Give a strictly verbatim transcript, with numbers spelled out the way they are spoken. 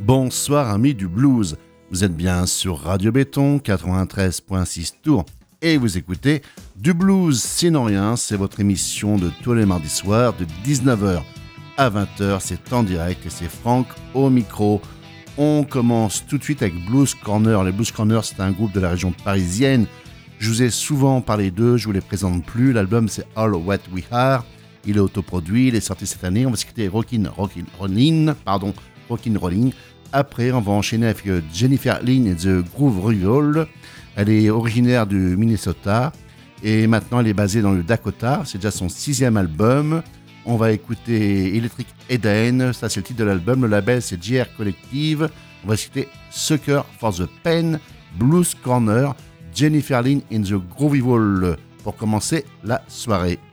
Bonsoir amis du blues, vous êtes bien sur Radio Béton quatre-vingt-treize virgule six Tours et vous écoutez Du Blues Sinon Rien, c'est votre émission de tous les mardis soirs de dix-neuf heures à vingt heures, c'est en direct et c'est Franck au micro. On commence tout de suite avec Blues Corner. Les Blues Corner, c'est un groupe de la région parisienne. Je vous ai souvent parlé d'eux, je ne vous les présente plus. L'album c'est All What We Are, il est autoproduit, il est sorti cette année. On va s'écouter Rockin' Rockin' Rollin', pardon, Rockin' Rollin'. Après, on va enchaîner avec Jennifer Lynn et The Groove Revival. Elle est originaire du Minnesota et maintenant elle est basée dans le Dakota. C'est déjà son sixième album. On va écouter Electric Eden, ça c'est le titre de l'album. Le label c'est J R Collective. On va citer Sucker for the Pain, Blues Corner, Jennifer Lynn in The Groove Revival pour commencer la soirée.